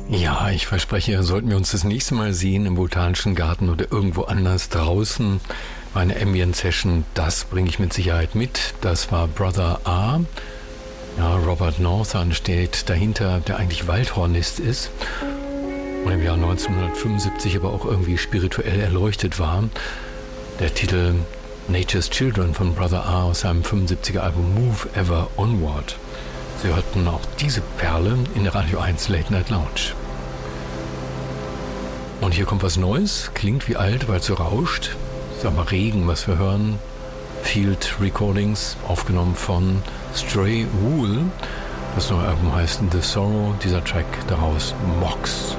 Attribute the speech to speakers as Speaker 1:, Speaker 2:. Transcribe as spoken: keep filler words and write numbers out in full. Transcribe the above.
Speaker 1: Ja, ich verspreche, sollten wir uns das nächste Mal sehen im Botanischen Garten oder irgendwo anders draußen, eine Ambient Session, das bringe ich mit Sicherheit mit. Das war Brother A. Ja, Robert Northern steht dahinter, der eigentlich Waldhornist ist und im Jahr neunzehnhundertfünfundsiebzig aber auch irgendwie spirituell erleuchtet war. Der Titel Nature's Children von Brother A aus seinem fünfundsiebziger Album Move Ever Onward. Sie hörten auch diese Perle in der Radio eins Late Night Lounge. Und hier kommt was Neues, klingt wie alt, weil es so rauscht. Ist aber Regen, was wir hören. Field Recordings, aufgenommen von Stray Wool. Das neue Album heißt The Sorrow, dieser Track daraus Mox.